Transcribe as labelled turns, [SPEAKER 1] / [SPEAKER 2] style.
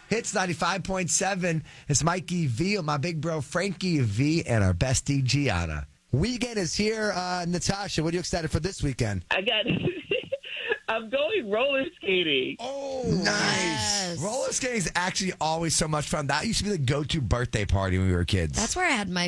[SPEAKER 1] Hits 95.7. It's Mikey V, my big bro Frankie V, and our bestie Gianna. Weekend is here. Natasha, what are you excited for this weekend?
[SPEAKER 2] I'm going roller skating.
[SPEAKER 1] Oh, nice. Roller skating is actually always so much fun. That used to be the go-to birthday party when we were kids.
[SPEAKER 3] That's where I had my